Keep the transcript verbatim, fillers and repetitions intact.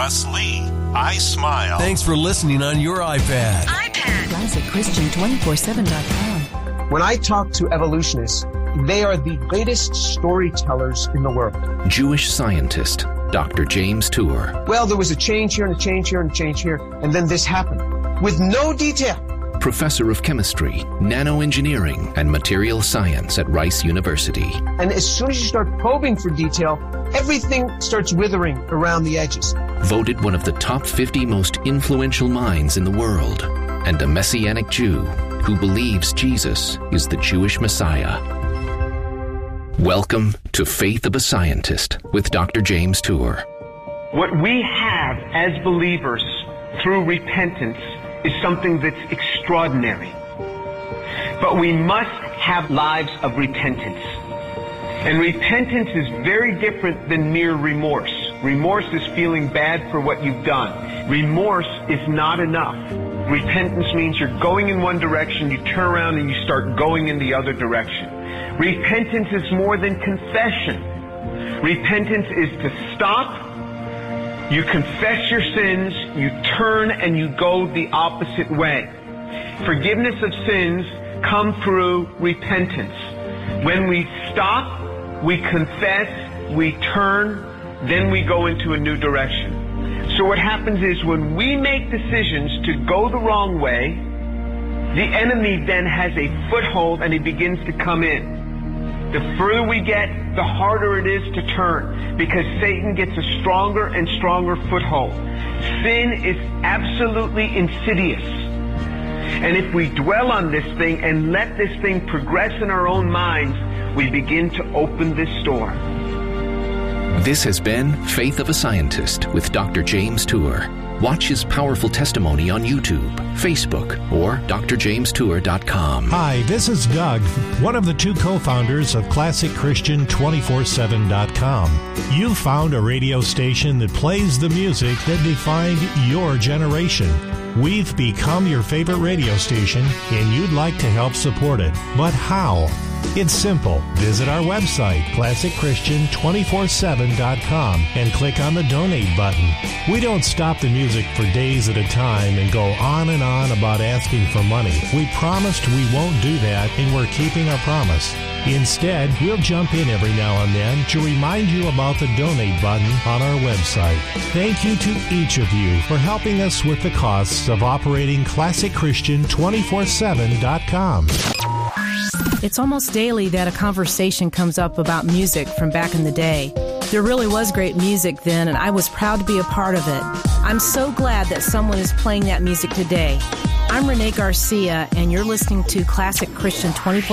Gus Lee. I Smile. Thanks for listening on your iPad. iPad. Classic Christian two four seven dot com. When I talk to evolutionists, they are the greatest storytellers in the world. Jewish scientist, Doctor James Tour. Well, there was a change here and a change here and a change here, and then this happened. With no detail. Professor of Chemistry, Nanoengineering, and Material Science at Rice University. And as soon as you start probing for detail, everything starts withering around the edges. Voted one of the top fifty most influential minds in the world, and a Messianic Jew who believes Jesus is the Jewish Messiah. Welcome to Faith of a Scientist with Doctor James Tour. What we have as believers through repentance is something that's extraordinary. But we must have lives of repentance. And repentance is very different than mere remorse. Remorse is feeling bad for what you've done. Remorse is not enough. Repentance means you're going in one direction, you turn around and you start going in the other direction. Repentance is more than confession. Repentance is to stop, you confess your sins, you turn and you go the opposite way. Forgiveness of sins come through repentance. When we stop, we confess, we turn, then we go into a new direction. So what happens is when we make decisions to go the wrong way, the enemy then has a foothold and he begins to come in. The further we get, the harder it is to turn because Satan gets a stronger and stronger foothold. Sin is absolutely insidious. And if we dwell on this thing and let this thing progress in our own minds, we begin to open this door. This has been Faith of a Scientist with Doctor James Tour. Watch his powerful testimony on YouTube, Facebook, or d r james tour dot com. Hi, this is Doug, one of the two co-founders of Classic Christian two four seven dot com. You found a radio station that plays the music that defined your generation. We've become your favorite radio station, and you'd like to help support it. But how? It's simple. Visit our website, classic christian two four seven dot com, and click on the donate button. We don't stop the music for days at a time and go on and on about asking for money. We promised we won't do that, and we're keeping our promise. Instead, we'll jump in every now and then to remind you about the donate button on our website. Thank you to each of you for helping us with the costs of operating classic christian two four seven dot com. It's almost daily that a conversation comes up about music from back in the day. There really was great music then, and I was proud to be a part of it. I'm so glad that someone is playing that music today. I'm Renee Garcia, and you're listening to Classic Christian two four